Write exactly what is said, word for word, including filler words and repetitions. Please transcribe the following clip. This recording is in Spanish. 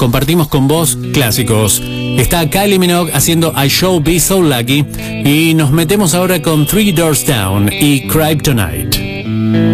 compartimos con vos clásicos. Está Kylie Minogue haciendo I Shall Be So Lucky y nos metemos ahora con Three Doors Down y Kryptonite.